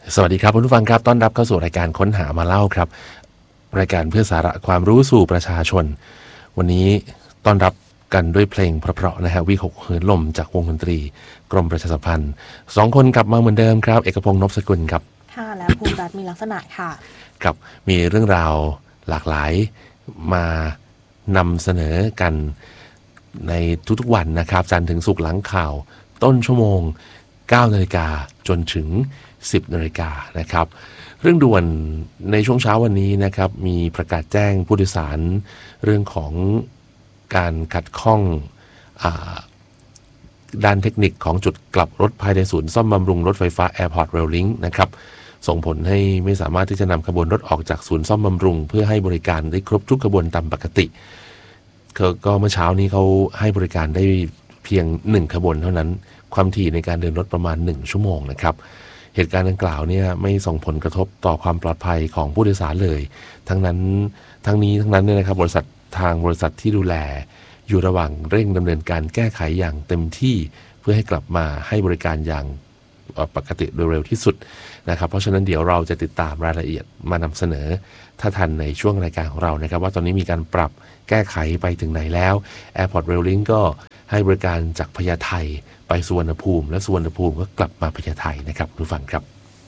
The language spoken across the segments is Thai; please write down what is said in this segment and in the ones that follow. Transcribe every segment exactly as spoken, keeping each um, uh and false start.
สวัสดีครับคุณผู้ฟังครับต้อนรับเข้าสู่รายการค้นหามาเล่าครับรายการเพื่อสาระความรู้สู่ประชาชนวันนี้ต้อนรับกันด้วยเพลงเพราะๆนะฮะวิหกเหินลมจากวงดนตรีกรมประชาสัมพันธ์สองคนกลับมาเหมือนเดิมครับเอกพงษ์นพสกุลครับค่ะและภูมิรัตน์มีลักษณะค่ะครับมีเรื่องราวหลากหลายมานำเสนอกันในทุกๆวันนะครับจันทร์ถึงศุกร์หลังข่าวต้นชั่วโมงเก้านาฬิกาจนถึงสิบนาฬิกานะครับเรื่องด่วนในช่วงเช้าวันนี้นะครับมีประกาศแจ้งผู้โดยสารเรื่องของการขัดข้องด้านเทคนิคของจุดกลับรถภายในศูนย์ซ่อมบำรุงรถไฟฟ้า Airport Rail Link นะครับส่งผลให้ไม่สามารถที่จะนำขบวนรถออกจากศูนย์ซ่อมบำรุงเพื่อให้บริการได้ครบทุกขบวนตามปกติก็เมื่อเช้านี้เขาให้บริการได้เพียงหนึ่งขบวนเท่านั้นความถี่ในการเดินรถประมาณหนึ่งชั่วโมงนะครับเหตุการณ์ดังกล่าวเนี่ยไม่ส่งผลกระทบต่อความปลอดภัยของผู้โดยสารเลยทั้งนั้นทั้งนี้ทั้งนั้นเนี่ยนะครับบริษัททางบริษัทที่ดูแลอยู่ระหว่างเร่งดำเนินการแก้ไขอย่างเต็มที่เพื่อให้กลับมาให้บริการอย่างปกติโดยเร็วที่สุดนะครับเพราะฉะนั้นเดี๋ยวเราจะติดตามรายละเอียดมานำเสนอถ้าทันในช่วงรายการของเรานะครับว่าตอนนี้มีการปรับแก้ไขไปถึงไหนแล้ว Airport Rail Link ก็ให้บริการจากพญาไทไปสุวรรณภูมิและสุวรรณภูมิก็กลับมาพญาไทนะครับผู้ฟังครับ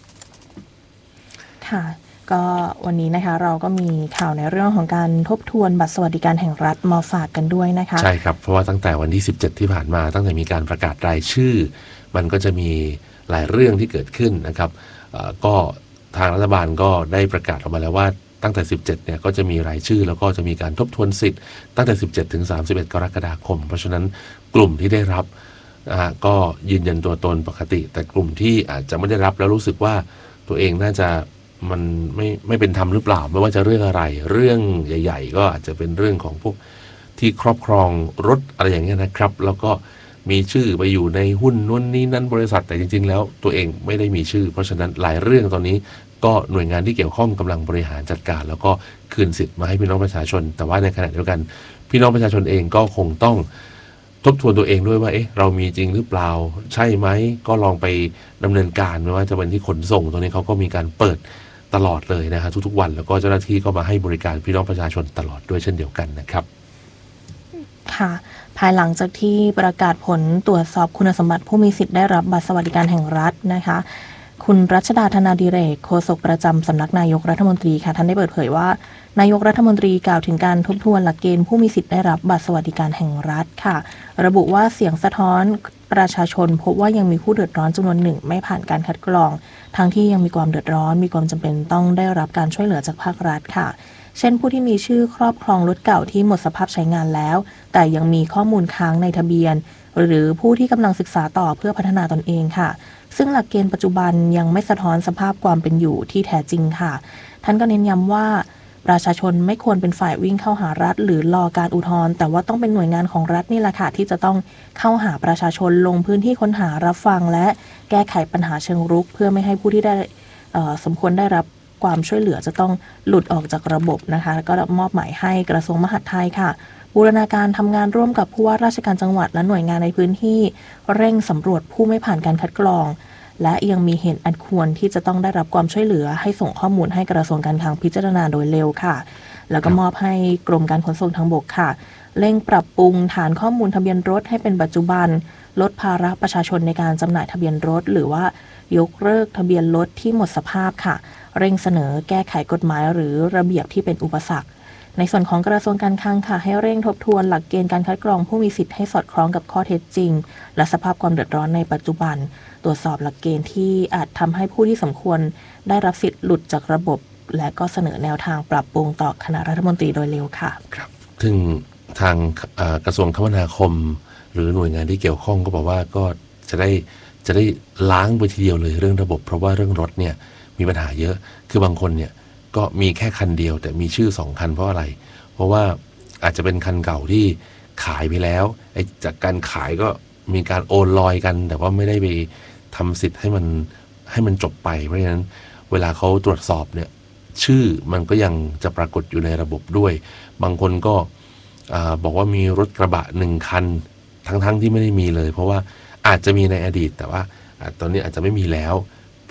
ค่ะก็วันนี้นะคะเราก็มีข่าวในเรื่องของการทบทวนบัตรสวัสดิการแห่งรัฐมาฝากกันด้วยนะคะใช่ครับเพราะว่าตั้งแต่วันที่สิบเจ็ดที่ผ่านมาตั้งแต่มีการประกาศรายชื่อมันก็จะมีหลายเรื่องที่เกิดขึ้นนะครับก็ทางรัฐบาลก็ได้ประกาศออกมาแล้วว่าตั้งแต่สิบเจ็ดเนี่ยก็จะมีรายชื่อแล้วก็จะมีการทบทวนสิทธิ์ตั้งแต่สิบเจ็ดถึงสามสิบเอ็ดกรกฎาคมเพราะฉะนั้นกลุ่มที่ได้รับก็ยืนยันตัวตนปกติแต่กลุ่มที่อาจจะไม่ได้รับแล้วรู้สึกว่าตัวเองน่าจะมันไม่ไม่เป็นธรรมหรือเปล่าไม่ว่าจะเรื่องอะไรเรื่องใหญ่ๆก็อาจจะเป็นเรื่องของพวกที่ครอบครองรถอะไรอย่างเงี้ยนะครับแล้วก็มีชื่อไปอยู่ในหุ้นนู้นนี้นั้นบริษัทแต่จริงๆแล้วตัวเองไม่ได้มีชื่อเพราะฉะนั้นหลายเรื่องตอนนี้ก็หน่วยงานที่เกี่ยวข้องกำลังบริหารจัดการแล้วก็คืนสิทธิ์มาให้พี่น้องประชาชนแต่ว่าในขณะเดียวกันพี่น้องประชาชนเองก็คงต้องทบทวนตัวเองด้วยว่าเอ๊ะเรามีจริงหรือเปล่าใช่ไหมก็ลองไปดำเนินการไม่ว่าจะเป็นที่ขนส่งตรงนี้เขาก็มีการเปิดตลอดเลยนะครับทุกๆวันแล้วก็เจ้าหน้าที่ก็มาให้บริการพี่น้องประชาชนตลอดด้วยเช่นเดียวกันนะครับค่ะภายหลังจากที่ประกาศผลตรวจสอบคุณสมบัติผู้มีสิทธิ์ได้รับบัตรสวัสดิการแห่งรัฐนะคะคุณรัชดาธนาดิเรกโฆษกประจำสำนักนายกรัฐมนตรีค่ะท่านได้เปิดเผยว่านายกรัฐมนตรีกล่าวถึงการทบทวนหลักเกณฑ์ผู้มีสิทธิ์ได้รับบัตรสวัสดิการแห่งรัฐค่ะระบุว่าเสียงสะท้อนประชาชนพบว่ายังมีผู้เดือดร้อนจำนวนหนึ่งไม่ผ่านการคัดกรองทั้งที่ยังมีความเดือดร้อนมีความจำเป็นต้องได้รับการช่วยเหลือจากภาครัฐค่ะเช่นผู้ที่มีชื่อครอบครองรถเก่าที่หมดสภาพใช้งานแล้วแต่ยังมีข้อมูลค้างในทะเบียนหรือผู้ที่กำลังศึกษาต่อเพื่อพัฒนาตนเองค่ะซึ่งหลักเกณฑ์ปัจจุบันยังไม่สะท้อนสภาพความเป็นอยู่ที่แท้จริงค่ะท่านก็เน้นย้ำว่าประชาชนไม่ควรเป็นฝ่ายวิ่งเข้าหารัฐหรือรอการอุทธรณ์แต่ว่าต้องเป็นหน่วยงานของรัฐนี่แหละค่ะที่จะต้องเข้าหาประชาชนลงพื้นที่ค้นหารับฟังและแก้ไขปัญหาเชิงรุกเพื่อไม่ให้ผู้ที่ได้สมควรได้รับความช่วยเหลือจะต้องหลุดออกจากระบบนะคะก็มอบหมายให้กระทรวงมหาดไทยค่ะบูรณาการทำงานร่วมกับผู้ว่าราชการจังหวัดและหน่วยงานในพื้นที่เร่งสำรวจผู้ไม่ผ่านการคัดกรองและยังมีเหตุอันควรที่จะต้องได้รับความช่วยเหลือให้ส่งข้อมูลให้กระทรวงการคลังพิจารณาโดยเร็วค่ะแล้วก็มอบให้กรมการขนส่งทางบกค่ะเร่งปรับปรุงฐานข้อมูลทะเบียนรถให้เป็นปัจจุบันลดภาระประชาชนในการจำหน่ายทะเบียนรถหรือว่ายกเลิกทะเบียนรถที่หมดสภาพค่ะเร่งเสนอแก้ไขกฎหมายหรือระเบียบที่เป็นอุปสรรคในส่วนของกระทรวงการคลังค่ะให้เร่งทบทวนหลักเกณฑ์การคัดกรองผู้มีสิทธิ์ให้สอดคล้องกับข้อเท็จจริงและสภาพความเดือดร้อนในปัจจุบันตรวจสอบหลักเกณฑ์ที่อาจทำให้ผู้ที่สมควรได้รับสิทธิ์หลุดจากระบบและก็เสนอแนวทางปรับปรุงต่อคณะรัฐมนตรีโดยเร็วค่ะครับถึงทางกระทรวงคมนาคมหรือหน่วยงานที่เกี่ยวข้องก็บอกว่าก็จะได้จะได้ล้างไปทีเดียวเลยเรื่องระบบเพราะว่าเรื่องรถเนี่ยมีปัญหาเยอะคือบางคนเนี่ยก็มีแค่คันเดียวแต่มีชื่อสองคันเพราะอะไรเพราะว่าอาจจะเป็นคันเก่าที่ขายไปแล้วไอ้จากการขายก็มีการโอนลอยกันแต่ว่าไม่ได้ไปทำสิทธิ์ให้มันให้มันจบไปเพราะฉะนั้นเวลาเขาตรวจสอบเนี่ยชื่อมันก็ยังจะปรากฏอยู่ในระบบด้วยบางคนก็บอกว่ามีรถกระบะหนึ่งคันทั้งๆที่ไม่ได้มีเลยเพราะว่าอาจจะมีในอดีตแต่ว่าตอนนี้อาจจะไม่มีแล้วไป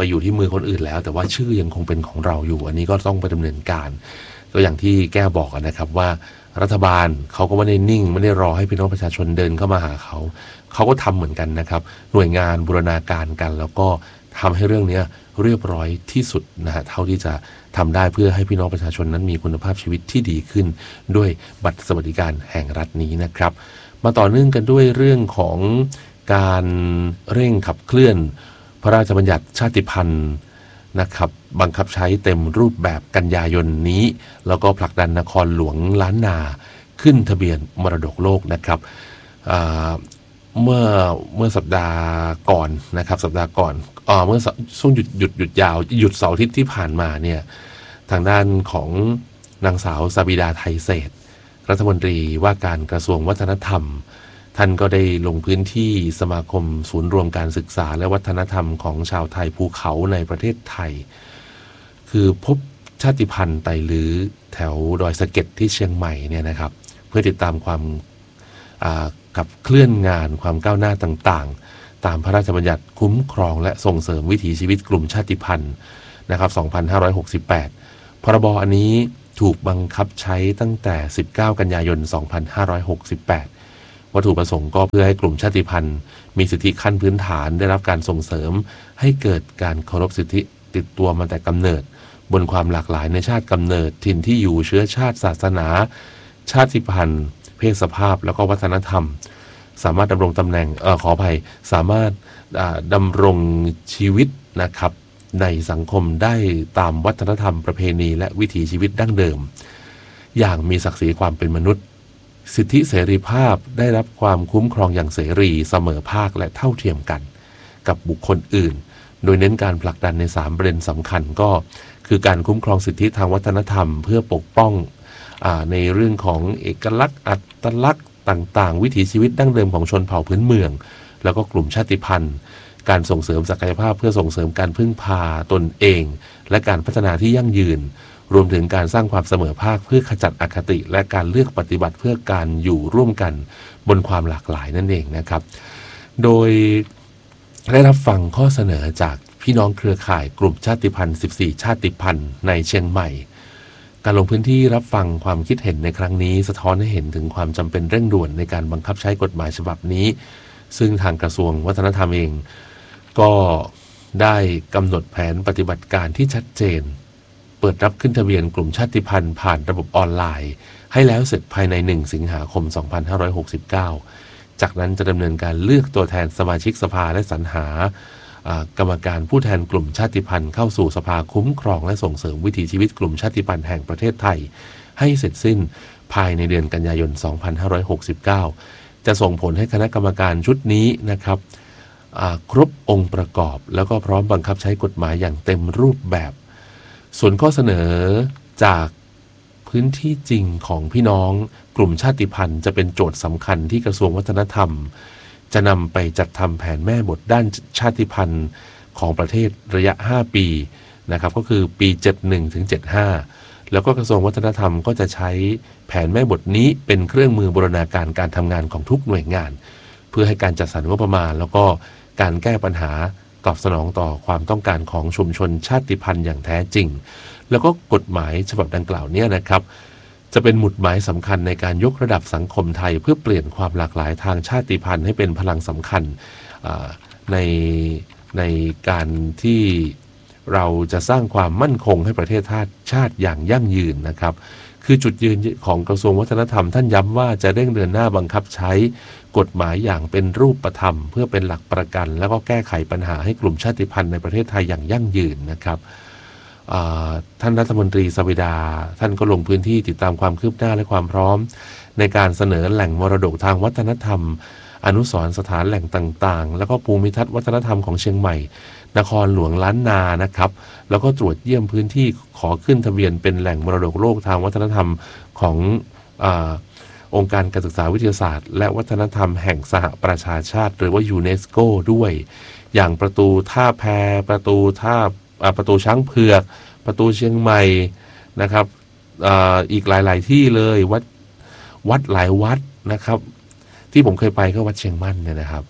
ไปอยู่ที่มือคนอื่นแล้วแต่ว่าชื่อยังคงเป็นของเราอยู่อันนี้ก็ต้องไปดำเนินการก็อย่างที่แก้วบอกนะครับว่ารัฐบาลเขาก็ไม่ได้นิ่งไม่ได้รอให้พี่น้องประชาชนเดินเข้ามาหาเขาเขาก็ทำเหมือนกันนะครับหน่วยงานบูรณาการกันแล้วก็ทำให้เรื่องนี้เรียบร้อยที่สุดนะฮะเท่าที่จะทำได้เพื่อให้พี่น้องประชาชนนั้นมีคุณภาพชีวิตที่ดีขึ้นด้วยบัตรสวัสดิการแห่งรัฐนี้นะครับมาต่อเนื่องกันด้วยเรื่องของการเร่งขับเคลื่อนพระราชบัญญัติชาติพันธุ์นะครับบังคับใช้เต็มรูปแบบกันยายนนี้แล้วก็ผลักดันนครหลวงล้านนาขึ้นทะเบียนมรดกโลกนะครับเมื่อเมื่อสัปดาห์ก่อนนะครับสัปดาห์ก่อนอ่าเมื่อช่วงหยุดหยุดหยุดยาวหยุดเสาร์อาทิตย์ที่ผ่านมาเนี่ยทางด้านของนางสาวสบิดาไทยเศรษฐ์รัฐมนตรีว่าการกระทรวงวัฒนธรรมท่านก็ได้ลงพื้นที่สมาคมศูนย์รวมการศึกษาและวัฒนธรรมของชาวไทยภูเขาในประเทศไทยคือพบชาติพันธุ์ไตลื้อแถวดอยสะเก็ดที่เชียงใหม่เนี่ยนะครับเพื่อติดตามความกับเคลื่อนงานความก้าวหน้าต่างๆตามพระราชบัญญัติคุ้มครองและส่งเสริมวิถีชีวิตกลุ่มชาติพันธุ์นะครับสองพันห้าร้อยหกสิบแปดพรบอันนี้ถูกบังคับใช้ตั้งแต่สิบเก้ากันยายนสองพันห้าร้อยหกสิบแปดวัตถุประสงค์ก็เพื่อให้กลุ่มชาติพันธุ์มีสิทธิขั้นพื้นฐานได้รับการส่งเสริมให้เกิดการเคารพสิทธิติดตัวมาแต่กำเนิดบนความหลากหลายในชาติกำเนิดถิ่นที่อยู่เชื้อชาติศาสนาชาติพันธุ์เพศสภาพแล้วก็วัฒนธรรมสามารถดำรงตำแหน่งเอ่อขออภัยสามารถดำรงชีวิตนะครับในสังคมได้ตามวัฒนธรรมประเพณีและวิถีชีวิตดั้งเดิมอย่างมีศักดิ์ศรีความเป็นมนุษย์สิทธิเสรีภาพได้รับความคุ้มครองอย่างเสรีเสมอภาคและเท่าเทียมกันกับบุคคลอื่นโดยเน้นการผลักดันในสามประเด็นสำคัญก็คือการคุ้มครองสิทธิทางวัฒนธรรมเพื่อปกป้องในเรื่องของเอกลักษณ์อัตลักษณ์ต่างๆวิถีชีวิตดั้งเดิมของชนเผ่าพื้นเมืองแล้วก็กลุ่มชาติพันธุ์การส่งเสริมศักยภาพเพื่อส่งเสริมการพึ่งพาตนเองและการพัฒนาที่ยั่งยืนรวมถึงการสร้างความเสมอภาคเพื่อขจัดอคติและการเลือกปฏิบัติเพื่อการอยู่ร่วมกันบนความหลากหลายนั่นเองนะครับโดยได้รับฟังข้อเสนอจากพี่น้องเครือข่ายกลุ่มชาติพันธุ์สิบสี่ชาติพันธุ์ในเชียงใหม่การลงพื้นที่รับฟังความคิดเห็นในครั้งนี้สะท้อนให้เห็นถึงความจำเป็นเร่งด่วนในการบังคับใช้กฎหมายฉบับนี้ซึ่งทางกระทรวงวัฒนธรรมเองก็ได้กำหนดแผนปฏิบัติการที่ชัดเจนเปิดรับขึ้นทะเบียนกลุ่มชาติพันธุ์ผ่านระบบออนไลน์ให้แล้วเสร็จภายในหนึ่งสิงหาคมสองพันห้าร้อยหกสิบเก้าจากนั้นจะดำเนินการเลือกตัวแทนสมาชิกสภาและสรรหากรรมการผู้แทนกลุ่มชาติพันธุ์เข้าสู่สภาคุ้มครองและส่งเสริมวิถีชีวิตกลุ่มชาติพันธุ์แห่งประเทศไทยให้เสร็จสิ้นภายในเดือนกันยายนสองพันห้าร้อยหกสิบเก้าจะส่งผลให้คณะกรรมการชุดนี้นะครับครบองค์ประกอบแล้วก็พร้อมบังคับใช้กฎหมายอย่างเต็มรูปแบบส่วนข้อเสนอจากพื้นที่จริงของพี่น้องกลุ่มชาติพันธุ์จะเป็นโจทย์สำคัญที่กระทรวงวัฒนธรรมจะนำไปจัดทำแผนแม่บทด้านชาติพันธุ์ของประเทศระยะห้าปีนะครับก็คือปีเจ็ดสิบเอ็ดถึงเจ็ดสิบห้าแล้วก็กระทรวงวัฒนธรรมก็จะใช้แผนแม่บทนี้เป็นเครื่องมือบูรณาการการทำงานของทุกหน่วยงานเพื่อให้การจัดสรรงบประมาณแล้วก็การแก้ปัญหาตอบสนองต่อความต้องการของชุมชนชาติพันธุ์อย่างแท้จริงแล้วก็กฎหมายฉบับดังกล่าวนี้นะครับจะเป็นหมุดหมายสำคัญในการยกระดับสังคมไทยเพื่อเปลี่ยนความหลากหลายทางชาติพันธุ์ให้เป็นพลังสำคัญในในการที่เราจะสร้างความมั่นคงให้ประเทศชาติอย่างยั่งยืนนะครับคือจุดยืนของกระทรวงวัฒนธรรมท่านย้ำว่าจะเร่งเดินหน้าบังคับใช้กฎหมายอย่างเป็นรูปธรรมเพื่อเป็นหลักประกันแล้วก็แก้ไขปัญหาให้กลุ่มชาติพันธุ์ในประเทศไทยอย่างยั่งยืนนะครับท่านรัฐมนตรีสวิดาท่านก็ลงพื้นที่ติดตามความคืบหน้าและความพร้อมในการเสนอแหล่งมรดกทางวัฒนธรรมอนุสรณ์สถานแหล่งต่างๆแล้วก็ภูมิทัศน์วัฒนธรรมของเชียงใหม่นครหลวงล้านนานะครับแล้วก็ตรวจเยี่ยมพื้นที่ขอขึ้นทะเบียนเป็นแหล่งมรดกโลกทางวัฒนธรรมของอ่าองค์การการศึกษาวิทยาศาสตร์และวัฒนธรรมแห่งสหประชาชาติหรือว่ายูเนสโกด้วยอย่างประตูท่าแพประตูท่าประตูช้างเผือกประตูเชียงใหม่นะครับ อ, อีกหลายๆที่เลยวัดวัดหลายวัดนะครับที่ผมเคยไปก็วัดเชียงมั่นเนี่ยนะครับ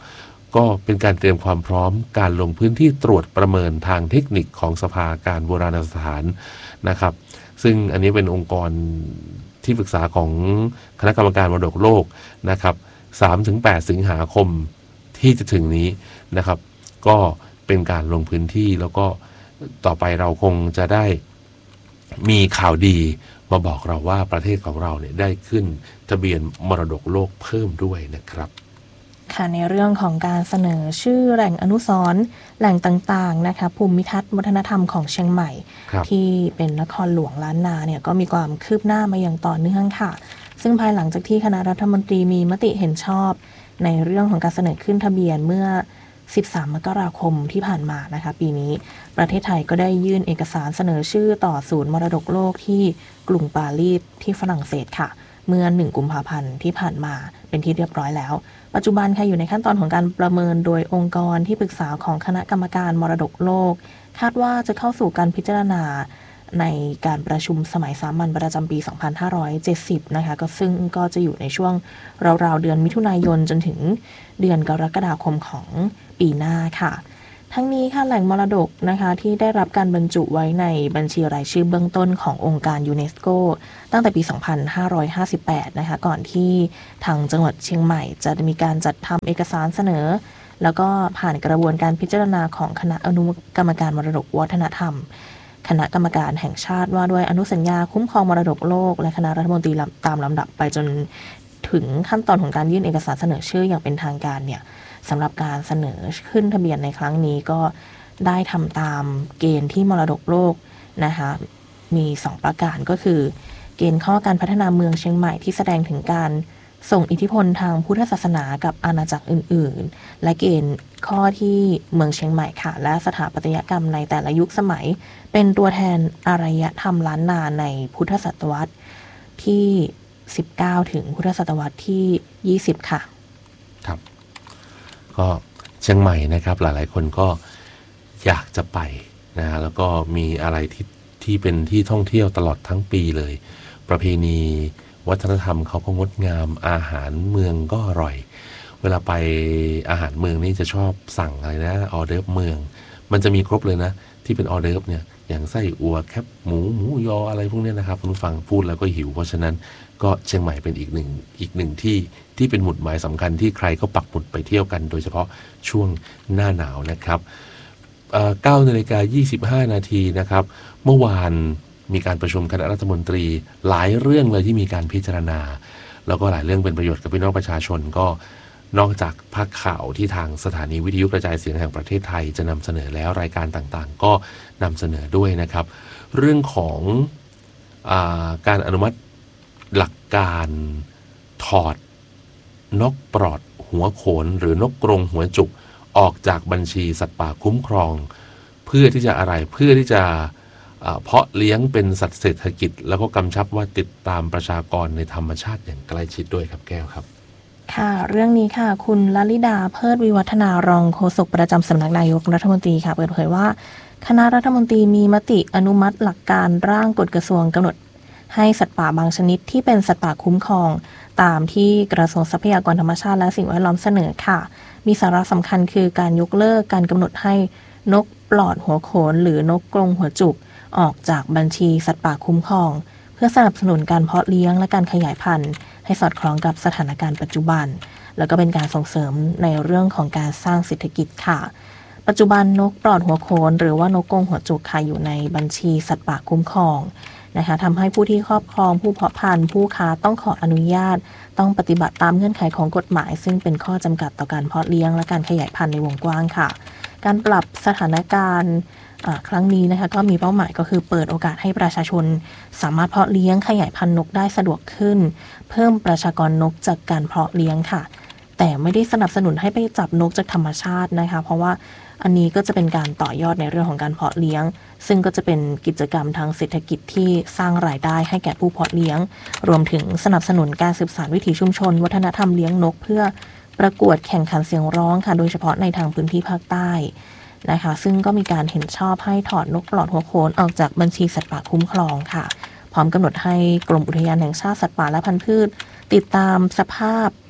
ก็เป็นการเตรียมความพร้อมการลงพื้นที่ตรวจประเมินทางเทคนิคของสภาการโบราณสถานนะครับซึ่งอันนี้เป็นองค์กรที่ปรึกษาของคณะกรรมการมรดกโลกนะครับ สามถึงแปด สิงหาคมที่จะถึงนี้นะครับก็เป็นการลงพื้นที่แล้วก็ต่อไปเราคงจะได้มีข่าวดีมาบอกเราว่าประเทศของเราเนี่ยได้ขึ้นทะเบียนมรดกโลกเพิ่มด้วยนะครับค่ะในเรื่องของการเสนอชื่อแหล่งอนุสรณ์แหล่งต่างๆนะคะภูมิทัศน์วัฒนธรรมของเชียงใหม่ที่เป็นนครหลวงล้านนาเนี่ยก็มีความคืบหน้ามาอย่างต่อเนื่องค่ะซึ่งภายหลังจากที่คณะรัฐมนตรีมีมติเห็นชอบในเรื่องของการเสนอขึ้นทะเบียนเมื่อสิบสามมกราคมที่ผ่านมานะคะปีนี้ประเทศไทยก็ได้ยื่นเอกสารเสนอชื่อต่อศูนย์มรดกโลกที่กรุงปารีสที่ฝรั่งเศสค่ะเมื่อหนึ่งกุมภาพันธ์ที่ผ่านมาเป็นที่เรียบร้อยแล้วปัจจุบันค่ะอยู่ในขั้นตอนของการประเมินโดยองค์กรที่ปรึกษาของคณะกรรมการมรดกโลกคาดว่าจะเข้าสู่การพิจารณาในการประชุมสมัยสามัญประจำปีสองพันห้าร้อยเจ็ดสิบนะคะก็ซึ่งก็จะอยู่ในช่วงราวๆเดือนมิถุนายนจนถึงเดือนกรกฎาคมของปีหน้าค่ะทั้งนี้ค่ะแหล่งมรดกนะคะที่ได้รับการบรรจุไว้ในบัญชีรายชื่อเบื้องต้นขององค์การยูเนสโกตั้งแต่ปีสองพันห้าร้อยห้าสิบแปดนะคะก่อนที่ทางจังหวัดเชียงใหม่จะมีการจัดทำเอกสารเสนอแล้วก็ผ่านกระบวนการพิจารณาของคณะอนุกรรมการมรดกวัฒนธรรมคณะกรรมการแห่งชาติว่าด้วยอนุสัญญาคุ้มครองมรดกโลกและคณะรัฐมนตรีตามลำดับไปจนถึงขั้นตอนของการยื่นเอกสารเสนอชื่ออย่างเป็นทางการเนี่ยสำหรับการเสนอขึ้นทะเบียนในครั้งนี้ก็ได้ทำตามเกณฑ์ที่มรดกโลกนะคะมีสองประการก็คือเกณฑ์ข้อการพัฒนาเมืองเชียงใหม่ที่แสดงถึงการส่งอิทธิพลทางพุทธศาสนากับอาณาจักรอื่นๆและเกณฑ์ข้อที่เมืองเชียงใหม่ค่ะและสถาปัตยกรรมในแต่ละยุคสมัยเป็นตัวแทนอารยธรรมล้านนาในพุทธศตวรรษที่สิบเก้าถึงพุทธศตวรรษที่ยี่สิบค่ะครับก็เชียงใหม่นะครับหลายๆคนก็อยากจะไปนะแล้วก็มีอะไรที่ที่เป็นที่ท่องเที่ยวตลอดทั้งปีเลยประเพณีวัฒนธรรมเขาก็งดงามอาหารเมืองก็อร่อยเวลาไปอาหารเมืองนี่จะชอบสั่งอะไรนะออเดิร์ฟเมืองมันจะมีครบเลยนะที่เป็นออเดิร์ฟเนี่ยอย่างไส้อั่วแคบหมูหมูยออะไรพวกนี้นะครับคุณผู้ฟังพูดแล้วก็หิวเพราะฉะนั้นก็เชียงใหม่เป็นอีกหนึ่งอีกหนึ่งที่ที่เป็นหมุดหมายสำคัญที่ใครก็ปักหมุดไปเที่ยวกันโดยเฉพาะช่วงหน้าหนาวนะครับเก้านาฬิกายี่สิบห้านาทีนะครับเมื่อวานมีการประชุมคณะรัฐมนตรีหลายเรื่องเลยที่มีการพิจารณาแล้วก็หลายเรื่องเป็นประโยชน์กับพี่น้องประชาชนก็นอกจากภาคข่าวที่ทางสถานีวิทยุกระจายเสียงแห่งประเทศไทยจะนำเสนอแล้วรายการต่างๆก็นำเสนอด้วยนะครับเรื่องของอาการอนุมัติหลักการถอดนกปลอดหัวโขนหรือนกกรงหัวจุกออกจากบัญชีสัตว์ป่าคุ้มครองเพื่อที่จะอะไรเพื่อที่จะเพาะเลี้ยงเป็นสัตว์เศรษฐกิจแล้วก็กำชับว่าติดตามประชากรในธรรมชาติอย่างใกล้ชิดด้วยครับแก้วครับค่ะเรื่องนี้ค่ะคุณลลิดาเพิดวิวัฒนารองโฆษกประจำสำนักนายกรัฐมนตรีค่ะเปิดเผยว่าคณะรัฐมนตรีมีมติอนุมัติหลักการร่างกฎกระทรวงกำหนดให้สัตว์ป่าบางชนิดที่เป็นสัตว์ป่าคุ้มครองตามที่กระทรวงทรัพยากรธรรมชาติและสิ่งแวดล้อมเสนอค่ะมีสาระสำคัญคือการยกเลิกการกำหนดให้นกปลอดหัวโขนหรือนกกรงหัวจุกออกจากบัญชีสัตว์ป่าคุ้มครองเพื่อสนับสนุนการเพาะเลี้ยงและการขยายพันธุ์ให้สอดคล้องกับสถานการณ์ปัจจุบันแล้วก็เป็นการส่งเสริมในเรื่องของการสร้างเศรษฐกิจค่ะปัจจุบันนกปลอดหัวโขนหรือว่านกกรงหัวจุกค่ะอยู่ในบัญชีสัตว์ป่าคุ้มครองนะคะทำให้ผู้ที่ครอบครองผู้เพาะพันธุ์ผู้ค้าต้องขออนุญาตต้องปฏิบัติตามเงื่อนไขของกฎหมายซึ่งเป็นข้อจำกัดต่อการเพาะเลี้ยงและการขยายพันธุ์ในวงกว้างค่ะการปรับสถานการณ์ครั้งนี้นะคะก็มีเป้าหมายก็คือเปิดโอกาสให้ประชาชนสามารถเพาะเลี้ยงขยายพันธุ์นกได้สะดวกขึ้นเพิ่มประชากรนกจากการเพาะเลี้ยงค่ะแต่ไม่ได้สนับสนุนให้ไปจับนกจากธรรมชาตินะคะเพราะว่าอันนี้ก็จะเป็นการต่อยอดในเรื่องของการเพาะเลี้ยงซึ่งก็จะเป็นกิจกรรมทางเศรษฐกิจที่สร้างรายได้ให้แก่ผู้เพาะเลี้ยงรวมถึงสนับสนุนการสืบสานวิถีชุมชนวัฒนธรรมเลี้ยงนกเพื่อประกวดแข่งขันเสียงร้องค่ะโดยเฉพาะในทางพื้นที่ภาคใต้นะคะซึ่งก็มีการเห็นชอบให้ถอดนกปลอดหัวโขนออกจากบัญชีสัตว์ป่าคุ้มครองค่ะพร้อมกำหนดให้กรมอุทยานแห่งชาติสัตว์ป่าและพันธุ์พืชติดตามสภาพ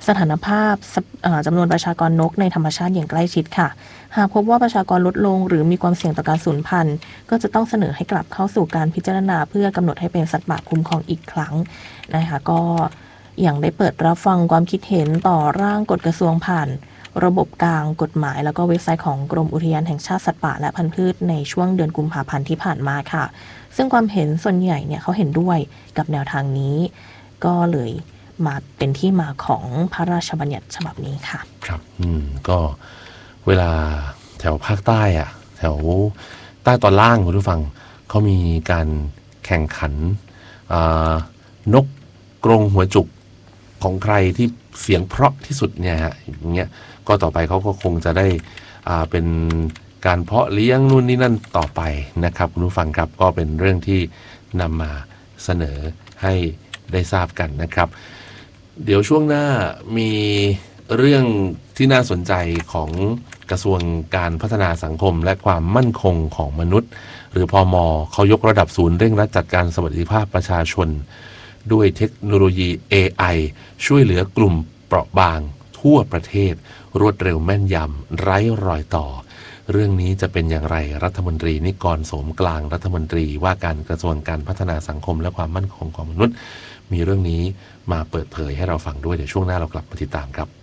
สถานภาพจำนวนประชากรนกในธรรมชาติอย่างใกล้ชิดค่ะหากพบว่าประชากรลดลงหรือมีความเสี่ยงต่อการสูญพันธุ์ก็จะต้องเสนอให้กลับเข้าสู่การพิจารณาเพื่อกำหนดให้เป็นสัตว์ป่าคุ้มครองอีกครั้งนะคะก็อย่างได้เปิดรับฟังความคิดเห็นต่อร่างกฎกระทรวงผ่านระบบกลางกฎหมายแล้วก็เว็บไซต์ของกรมอุทยานแห่งชาติสัตว์ป่าและพันธุ์พืชในช่วงเดือนกุมภาพันธ์ที่ผ่านมาค่ะซึ่งความเห็นส่วนใหญ่เนี่ยเขาเห็นด้วยกับแนวทางนี้ก็เลยมาเป็นที่มาของพระราชบัญญัติฉบับนี้ค่ะครับอืมก็เวลาแถวภาคใต้อะแถวใต้ตอนล่างคุณผู้ฟังเขามีการแข่งขันนกกรงหัวจุกของใครที่เสียงเพราะที่สุดเนี่ยฮะอย่างเงี้ยก็ต่อไปเขาก็คงจะได้อ่าเป็นการเพาะเลี้ยงนู่นนี่นั่นต่อไปนะครับคุณผู้ฟังครับก็เป็นเรื่องที่นำมาเสนอให้ได้ทราบกันนะครับเดี๋ยวช่วงหน้ามีเรื่องที่น่าสนใจของกระทรวงการพัฒนาสังคมและความมั่นคงของมนุษย์หรือพม.เขายกระดับศูนย์เร่งรัดจัดการสวัสดิภาพประชาชนด้วยเทคโนโลยี เอ ไอ ช่วยเหลือกลุ่มเปราะบางทั่วประเทศรวดเร็วแม่นยำไร้รอยต่อเรื่องนี้จะเป็นอย่างไรรัฐมนตรีนิกรโสมกลางรัฐมนตรีว่าการกระทรวงการพัฒนาสังคมและความมั่นคงของมนุษย์มีเรื่องนี้มาเปิดเผยให้เราฟังด้วยเดี๋ยวช่วงหน้าเรากลับมาติดตามครับ